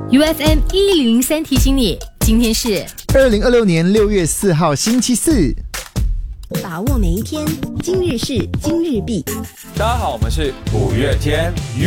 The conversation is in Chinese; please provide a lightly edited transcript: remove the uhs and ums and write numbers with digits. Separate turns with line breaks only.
UFM 1003提醒你，今天是
2026年6月4号星期四。
把握每一天，今日事今日毕。
大家好，我们是五月天。